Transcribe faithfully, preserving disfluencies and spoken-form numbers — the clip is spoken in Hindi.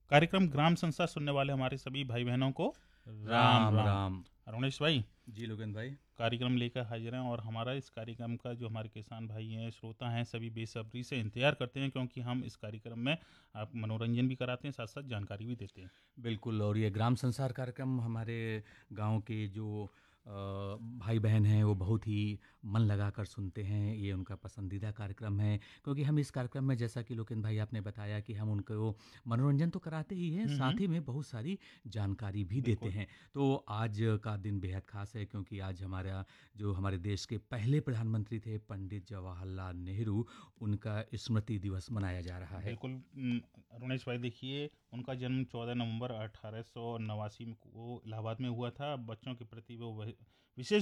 कार्यक्रम ग्राम संसार सुनने वाले हमारे सभी भाई बहनों को राम राम। अरुणेश भाई जी लोगन भाई, कार्यक्रम लेकर हाजिर हैं और हमारा इस कार्यक्रम का जो हमारे किसान भाई हैं, श्रोता हैं, सभी बेसब्री से इंतजार करते हैं क्योंकि हम इस कार्यक्रम में आप मनोरंजन भी कराते हैं, साथ साथ जानकारी भी देते हैं। बिल्कुल। और ये ग्राम संसार कार्यक्रम हमारे गांव के जो अ, भाई बहन हैं वो बहुत ही मन लगाकर सुनते हैं। ये उनका पसंदीदा कार्यक्रम है क्योंकि हम इस कार्यक्रम में, जैसा कि लोकेन भाई आपने बताया, कि हम उनको मनोरंजन तो कराते ही हैं, हम्म हम्म, साथ ही में बहुत सारी जानकारी भी देते बिल्कुल। हैं। तो आज का दिन बेहद खास है क्योंकि आज हमारा जो हमारे देश के पहले प्रधानमंत्री थे पंडित जवाहरलाल नेहरू, उनका स्मृति दिवस मनाया जा रहा है। बिल्कुल उम, अरुणेश भाई देखिए, उनका जन्म चौदह नवंबर अठारह सौ नवासी में को इलाहाबाद में हुआ था। बच्चों के प्रति वो वह- विशेष